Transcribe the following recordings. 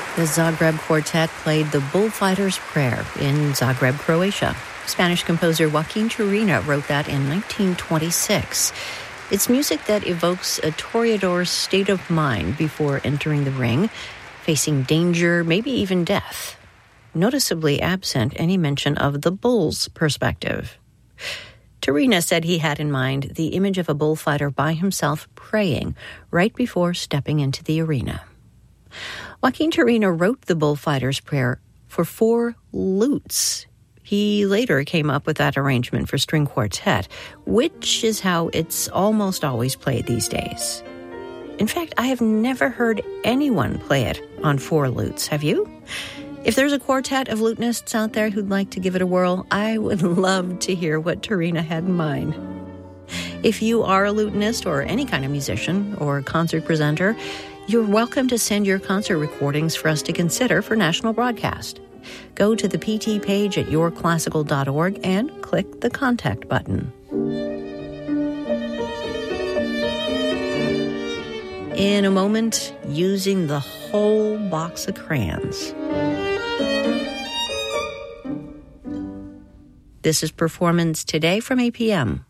The Zagreb Quartet played the Bullfighter's Prayer in Zagreb, Croatia. Spanish composer Joaquin Turina wrote that in 1926. It's music that evokes a toreador's state of mind before entering the ring, facing danger, maybe even death. Noticeably absent any mention of the bull's perspective. Turina said he had in mind the image of a bullfighter by himself praying right before stepping into the arena. Joaquin Turina wrote the Bullfighter's Prayer for 4 lutes. He later came up with that arrangement for string quartet, which is how it's almost always played these days. In fact, I have never heard anyone play it on 4 lutes. Have you? If there's a quartet of lutenists out there who'd like to give it a whirl, I would love to hear what Turina had in mind. If you are a lutenist or any kind of musician or concert presenter, you're welcome to send your concert recordings for us to consider for national broadcast. Go to the PT page at yourclassical.org and click the contact button. In a moment, using the whole box of crayons. This is Performance Today from APM.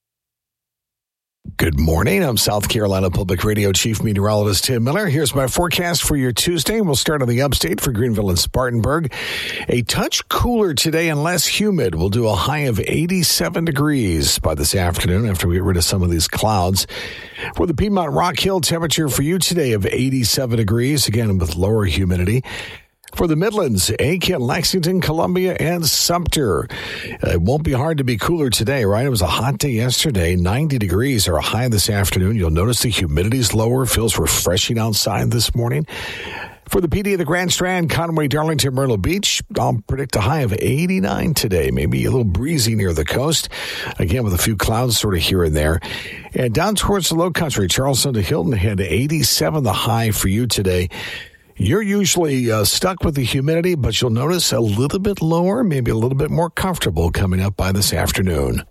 Good morning. I'm South Carolina Public Radio Chief Meteorologist Tim Miller. Here's my forecast for your Tuesday. We'll start on the upstate for Greenville and Spartanburg. A touch cooler today and less humid. We'll do a high of 87 degrees by this afternoon after we get rid of some of these clouds. For the Piedmont Rock Hill, temperature for you today of 87 degrees, again with lower humidity. For the Midlands, Aiken, Lexington, Columbia, and Sumter. It won't be hard to be cooler today, right? It was a hot day yesterday. 90 degrees are a high this afternoon. You'll notice the humidity's lower. Feels refreshing outside this morning. For the PD of the Grand Strand, Conway, Darlington, Myrtle Beach, I'll predict a high of 89 today. Maybe a little breezy near the coast. Again, with a few clouds sort of here and there. And down towards the low country, Charleston to Hilton had 87, the high for you today. You're usually stuck with the humidity, but you'll notice a little bit lower, maybe a little bit more comfortable coming up by this afternoon.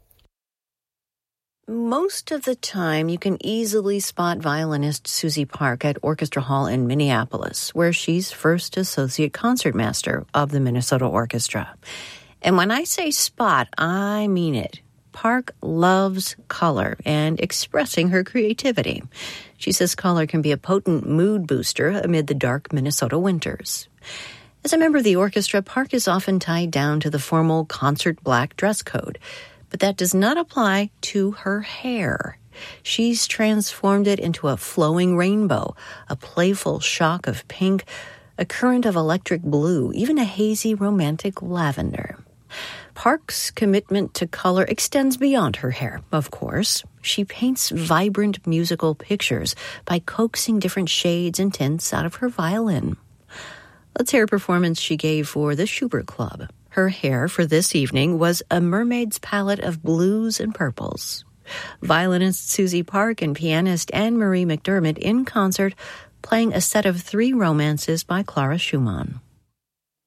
Most of the time, you can easily spot violinist Susie Park at Orchestra Hall in Minneapolis, where she's first associate concertmaster of the Minnesota Orchestra. And when I say spot, I mean it. Park loves color and expressing her creativity. She says color can be a potent mood booster amid the dark Minnesota winters. As a member of the orchestra, Park is often tied down to the formal concert black dress code, but that does not apply to her hair. She's transformed it into a flowing rainbow, a playful shock of pink, a current of electric blue, even a hazy romantic lavender. Park's commitment to color extends beyond her hair, of course. She paints vibrant musical pictures by coaxing different shades and tints out of her violin. Let's hear a performance she gave for the Schubert Club. Her hair for this evening was a mermaid's palette of blues and purples. Violinist Susie Park and pianist Anne-Marie McDermott in concert, playing a set of 3 romances by Clara Schumann.